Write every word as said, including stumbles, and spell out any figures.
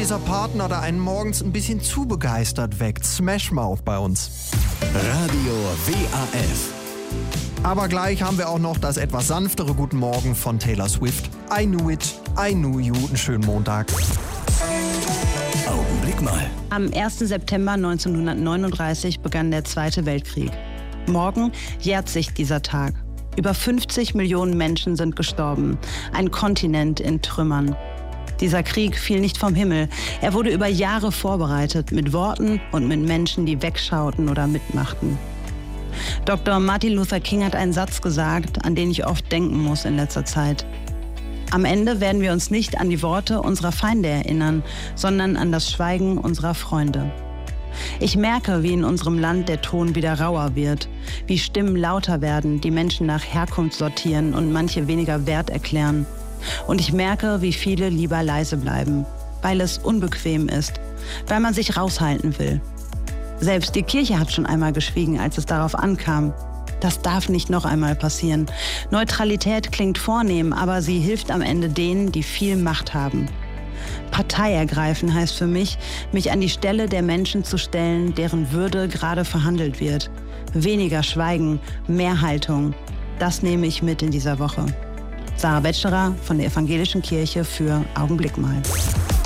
dieser Partner da einen morgens ein bisschen zu begeistert weckt. Smash Mouth bei uns. Radio W A F. Aber gleich haben wir auch noch das etwas sanftere Guten Morgen von Taylor Swift. I knew it, I knew you. Einen schönen Montag. Augenblick mal. Am ersten September neunzehnhundertneununddreißig begann der Zweite Weltkrieg. Morgen jährt sich dieser Tag. Über fünfzig Millionen Menschen sind gestorben. Ein Kontinent in Trümmern. Dieser Krieg fiel nicht vom Himmel. Er wurde über Jahre vorbereitet, mit Worten und mit Menschen, die wegschauten oder mitmachten. Doktor Martin Luther King hat einen Satz gesagt, an den ich oft denken muss in letzter Zeit. Am Ende werden wir uns nicht an die Worte unserer Feinde erinnern, sondern an das Schweigen unserer Freunde. Ich merke, wie in unserem Land der Ton wieder rauer wird, wie Stimmen lauter werden, die Menschen nach Herkunft sortieren und manche weniger wert erklären. Und ich merke, wie viele lieber leise bleiben, weil es unbequem ist, weil man sich raushalten will. Selbst die Kirche hat schon einmal geschwiegen, als es darauf ankam. Das darf nicht noch einmal passieren. Neutralität klingt vornehm, aber sie hilft am Ende denen, die viel Macht haben. Partei ergreifen heißt für mich, mich an die Stelle der Menschen zu stellen, deren Würde gerade verhandelt wird. Weniger Schweigen, mehr Haltung. Das nehme ich mit in dieser Woche. Sarah Betscherer von der Evangelischen Kirche für Augenblick mal.